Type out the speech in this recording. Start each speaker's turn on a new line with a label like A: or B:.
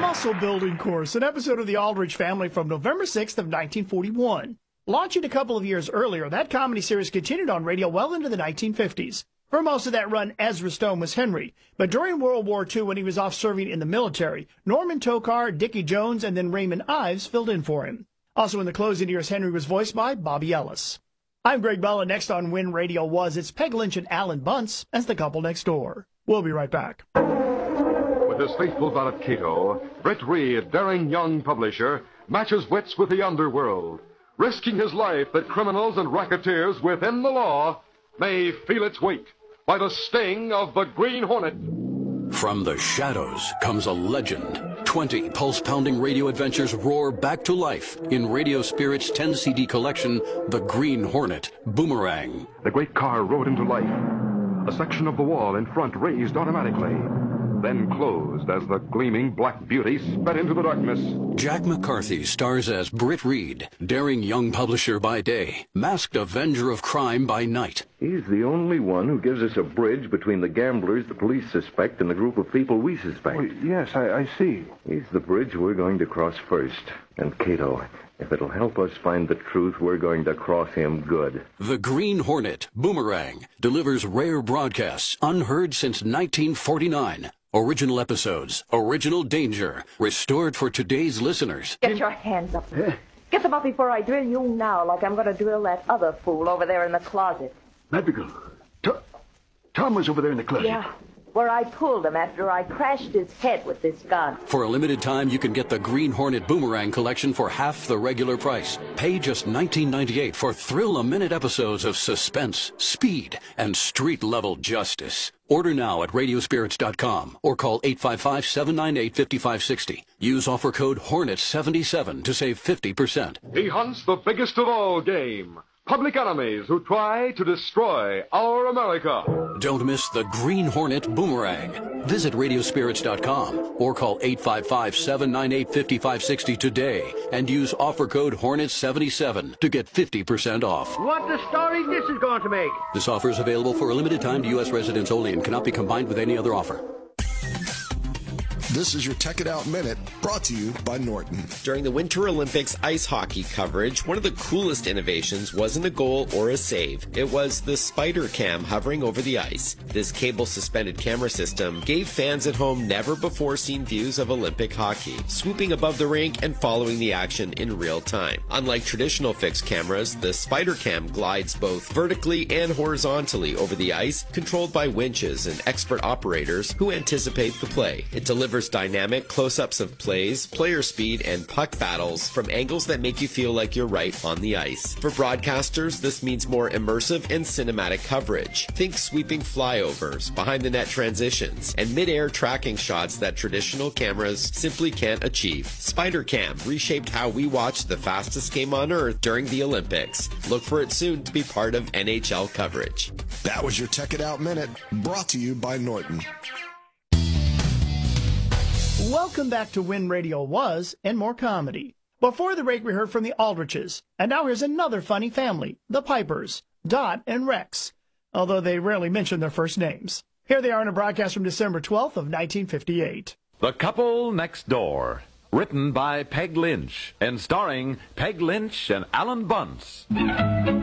A: Muscle Building Course, an episode of The Aldrich Family from November 6th of 1941. Launching a couple of years earlier, that comedy series continued on radio well into the 1950s. For most of that run, Ezra Stone was Henry. But during World War II, when he was off serving in the military, Norman Tokar, Dickie Jones, and then Raymond Ives filled in for him. Also in the closing years, Henry was voiced by Bobby Ellis. I'm Greg Bella. Next on When Radio Was, it's Peg Lynch and Alan Bunce as the couple next door. We'll be right back.
B: With his faithful valet Cato, Britt Reed, daring young publisher, matches wits with the underworld, risking his life that criminals and racketeers within the law may feel its weight by the sting of the Green Hornet.
C: From the shadows comes a legend. 20 pulse-pounding radio adventures roar back to life in Radio Spirit's 10-CD collection, The Green Hornet Boomerang.
B: The great car rode into life. A section of the wall in front raised automatically, then closed as the gleaming black beauty sped into the darkness.
C: Jack McCarthy stars as Britt Reed, daring young publisher by day, masked avenger of crime by night.
D: He's the only one who gives us a bridge between the gamblers the police suspect and the group of people we suspect.
B: Oh, yes, I see.
D: He's the bridge we're going to cross first. And Cato, if it'll help us find the truth, we're going to cross him good.
C: The Green Hornet Boomerang delivers rare broadcasts unheard since 1949. Original episodes, original danger, restored for today's listeners.
E: Get your hands up. Get them up before I drill you now, like I'm going to drill that other fool over there in the closet.
F: Madrigal, Tom was over there in the closet.
E: Yeah, where I pulled him after I crashed his head with this gun.
C: For a limited time, you can get the Green Hornet Boomerang collection for half the regular price. Pay just $19.98 for thrill-a-minute episodes of suspense, speed, and street-level justice. Order now at radiospirits.com or call 855-798-5560. Use offer code HORNET77 to save 50%.
B: He hunts the biggest of all game, public enemies who try to destroy our America.
C: Don't miss the Green Hornet Boomerang. Visit radiospirits.com or call 855-798-5560 today and use offer code HORNET77 to get 50% off.
F: What the story this is going to make?
C: This offer is available for a limited time to U.S. residents only and cannot be combined with any other offer.
G: This is your Tech It Out Minute, brought to you by Norton.
H: During the Winter Olympics ice hockey coverage, one of the coolest innovations wasn't a goal or a save. It was the Spider Cam hovering over the ice. This cable-suspended camera system gave fans at home never-before-seen views of Olympic hockey, swooping above the rink and following the action in real time. Unlike traditional fixed cameras, the Spider Cam glides both vertically and horizontally over the ice, controlled by winches and expert operators who anticipate the play. It delivers dynamic close-ups of plays, player speed, and puck battles from angles that make you feel like you're right on the ice. For broadcasters, this means more immersive and cinematic coverage. Think sweeping flyovers, behind-the-net transitions, and mid-air tracking shots that traditional cameras simply can't achieve. Spider Cam reshaped how we watch the fastest game on Earth during the Olympics. Look for it soon to be part of NHL coverage.
G: That was your Tech It Out Minute, brought to you by Norton.
A: Welcome back to When Radio Was and more comedy. Before the break, we heard from the Aldriches. And now here's another funny family, the Pipers, Dot and Rex, although they rarely mention their first names. Here they are in a broadcast from December 12th of 1958.
I: The Couple Next Door, written by Peg Lynch and starring Peg Lynch and Alan Bunce.